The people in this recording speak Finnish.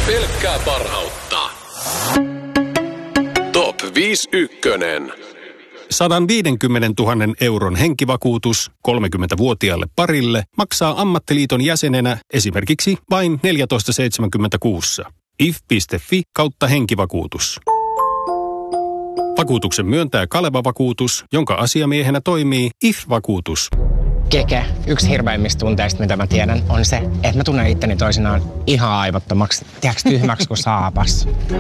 Pelkkää parhautta. Top 5 ykkönen. 150 000 euron henkivakuutus 30-vuotiaalle parille maksaa ammattiliiton jäsenenä esimerkiksi vain 14,76. if.fi/henkivakuutus. Vakuutuksen myöntää Kaleva Vakuutus, jonka asiamiehenä toimii IF-vakuutus. Keke, yksi hirveimmistä tunteista, mitä mä tiedän, on se, että mä tunnen itteni toisinaan ihan aivottomaksi, tiedätkö, tyhmäksi kuin saapas.